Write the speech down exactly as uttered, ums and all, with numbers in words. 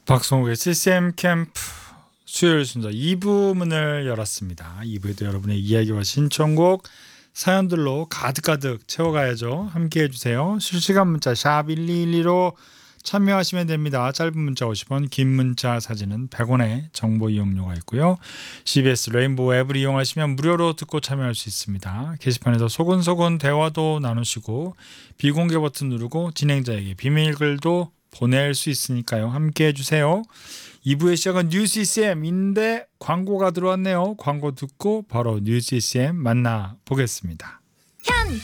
박성욱의 씨씨엠 캠프 수요일 순서 이 부 문을 열었습니다. 이 부에도 여러분의 이야기와 신청곡 사연들로 가득가득 채워가야죠. 함께 해주세요. 실시간 문자 샵 일이일이로 참여하시면 됩니다. 짧은 문자 오십 원, 긴 문자 사진은 백 원의 정보 이용료가 있고요. 씨비에스 레인보우 앱을 이용하시면 무료로 듣고 참여할 수 있습니다. 게시판에서 소근소근 대화도 나누시고 비공개 버튼 누르고 진행자에게 비밀글도 보낼 수 있으니까요. 함께 해주세요. 이 부의 시작은 뉴씨씨엠인데 광고가 들어왔네요. 광고 듣고 바로 뉴씨씨엠 만나보겠습니다. 현